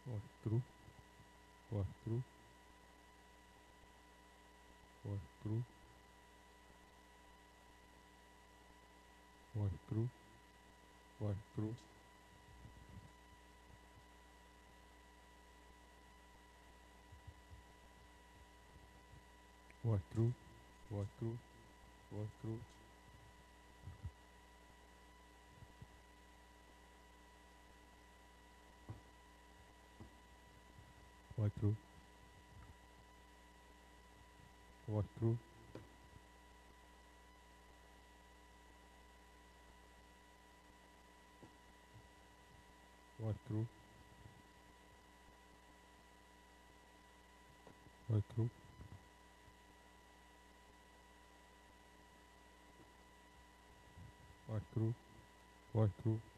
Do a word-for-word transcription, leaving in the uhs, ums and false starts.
Walkthrough, walkthrough, walkthrough, walkthrough, walkthrough, walkthrough, walkthrough, walkthrough, walkthrough, walkthrough, walkthrough, walkthrough, walkthrough, walkthrough.